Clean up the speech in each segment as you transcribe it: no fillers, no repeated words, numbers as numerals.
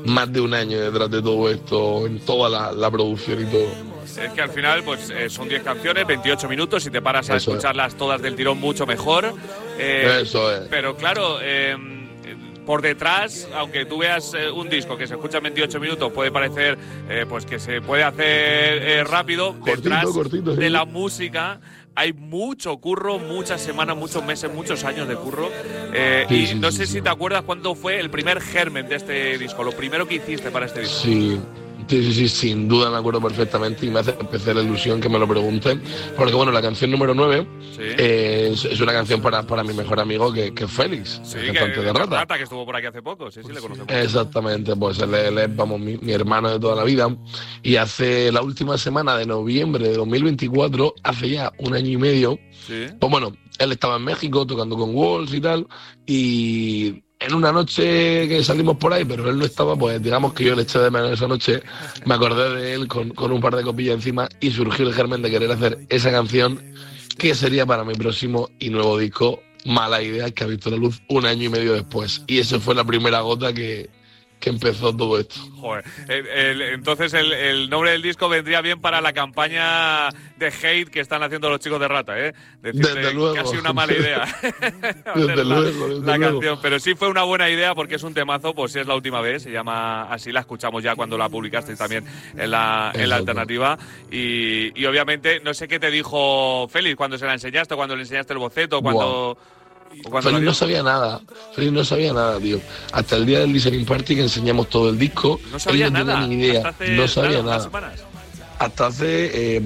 más de un año detrás de todo esto, en toda la producción y todo. Es que al final pues son 10 canciones, 28 minutos, si te paras a Eso escucharlas todas del tirón mucho mejor. Eso es. Pero claro, por detrás, aunque tú veas un disco que se escucha en 28 minutos, puede parecer pues que se puede hacer rápido. Cortito, de sí. la música hay mucho curro, muchas semanas, muchos meses, muchos años de curro. Sí, No sé si te acuerdas cuándo fue el primer germen de este disco, lo primero que hiciste para este disco. Sí, sin duda me acuerdo perfectamente y me hace especial ilusión que me lo pregunten, porque bueno, la canción número 9 es una canción para mi mejor amigo que es Félix, el cantante de Rata. Que estuvo por aquí hace poco, sí, le conocemos. Exactamente, pues él es vamos, mi hermano de toda la vida, y hace la última semana de noviembre de 2024, hace ya un año y medio, pues bueno, él estaba en México tocando con Walls y tal, y en una noche que salimos por ahí, pero él no estaba, pues digamos que yo le eché de menos esa noche, me acordé de él con un par de copillas encima y surgió el germen de querer hacer esa canción que sería para mi próximo y nuevo disco, Mala Idea, que ha visto la luz un año y medio después. Y eso fue la primera gota que empezó todo esto. Joder, entonces el nombre del disco vendría bien para la campaña de hate que están haciendo los chicos de Rata, ¿eh? Desde luego. Que ha sido una mala idea. Desde luego. La canción, pero sí fue una buena idea porque es un temazo, pues si es la última vez, se llama así, la escuchamos ya cuando la publicaste también en la alternativa. Y obviamente, no sé qué te dijo Félix cuando se la enseñaste, o cuando le enseñaste el boceto, cuando... Félix no sabía nada, tío. Hasta el día del listening party que enseñamos todo el disco, no sabía nada. Tenía ni idea, no sabía nada. Hasta hace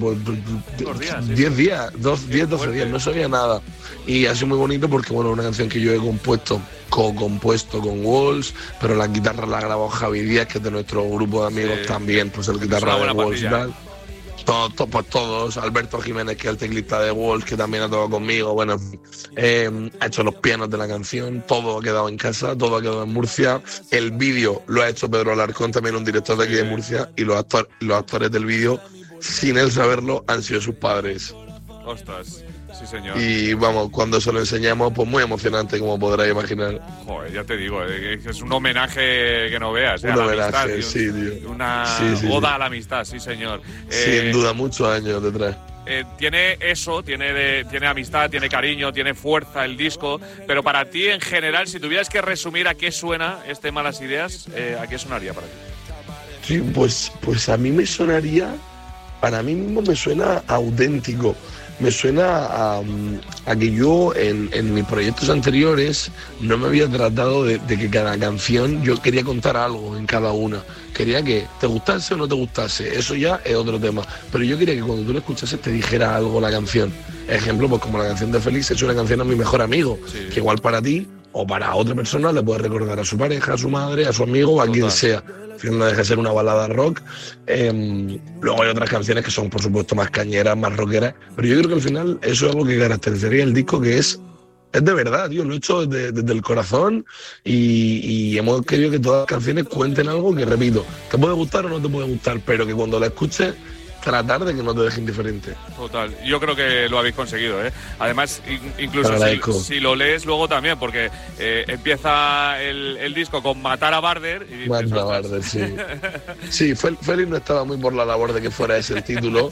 10 días, 12 días, no sabía nada. Y ha sido muy bonito porque, bueno, es una canción que yo he compuesto, co-compuesto con Walls, pero la guitarra la ha grabado Javi Díaz, que es de nuestro grupo de amigos también, pues el guitarra de Walls y tal. Todos, Alberto Jiménez, que es el teclista de Walls, que también ha tocado conmigo, bueno, ha hecho los pianos de la canción, todo ha quedado en casa, todo ha quedado en Murcia. El vídeo lo ha hecho Pedro Alarcón, también un director de aquí de Murcia, y los actores del vídeo, sin él saberlo, han sido sus padres. Ostras, sí señor. Y vamos, cuando se lo enseñamos, pues muy emocionante, como podráis imaginar. Joder, ya te digo, es un homenaje que no veas. Un homenaje, amistad, sí, tío. Una oda a la amistad, sí señor. Sin duda, muchos años detrás. Tiene eso, tiene amistad, tiene cariño, tiene fuerza el disco, pero para ti en general, si tuvieras que resumir a qué suena este Malas Ideas, ¿a qué sonaría para ti? Sí, pues a mí me sonaría, para mí mismo me suena auténtico. Me suena a que yo en mis proyectos anteriores no me había tratado de que cada canción yo quería contar algo en cada una. Quería que te gustase o no te gustase, eso ya es otro tema. Pero yo quería que cuando tú lo escuchases te dijera algo la canción. Ejemplo, pues como la canción de Félix es una canción a mi mejor amigo, que igual para ti o para otra persona le puede recordar a su pareja, a su madre, a su amigo o a quien sea. No deja de ser una balada rock. Luego hay otras canciones que son, por supuesto, más cañeras, más rockeras, pero yo creo que al final eso es algo que caracterizaría el disco, que es de verdad, tío, lo he hecho desde el corazón y hemos querido que todas las canciones cuenten algo que, repito, te puede gustar o no te puede gustar, pero que cuando la escuches tratar de que no te deje indiferente. Total, yo creo que lo habéis conseguido, ¿eh? Además, incluso si lo lees luego también, porque empieza el disco con Matar a Barder. Matar a Barder, sí. Sí, Félix no estaba muy por la labor de que fuera ese el título,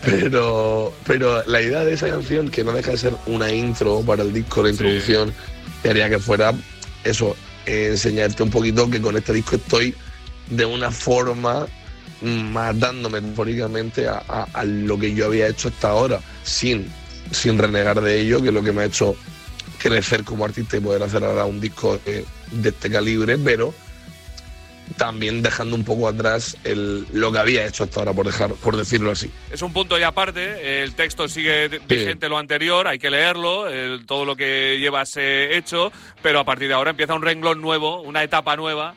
pero la idea de esa canción, que no deja de ser una intro para el disco, la introducción, quería que fuera eso, enseñarte un poquito que con este disco estoy de una forma matándome metafóricamente a lo que yo había hecho hasta ahora, sin renegar de ello, que es lo que me ha hecho crecer como artista y poder hacer ahora un disco de este calibre, pero también dejando un poco atrás lo que había hecho hasta ahora, por decirlo así. Es un punto y aparte, el texto sigue vigente lo anterior, hay que leerlo, todo lo que llevas hecho, pero a partir de ahora empieza un renglón nuevo, una etapa nueva.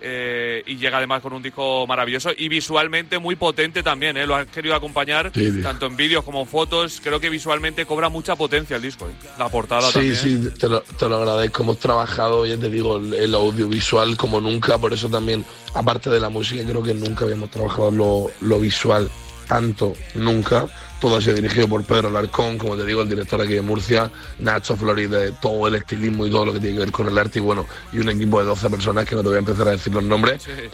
Y llega además con un disco maravilloso y visualmente muy potente también, lo has querido acompañar tanto en vídeos como en fotos. Creo que visualmente cobra mucha potencia el disco, la portada también. Sí, te lo agradezco. Hemos trabajado, ya te digo, el audiovisual como nunca, por eso también, aparte de la música, creo que nunca habíamos trabajado lo visual tanto, nunca. Todo ha sido dirigido por Pedro Alarcón, como te digo, el director aquí de Murcia, Nacho Florida, de todo el estilismo y todo lo que tiene que ver con el arte, y bueno, y un equipo de 12 personas que no te voy a empezar a decir los nombres,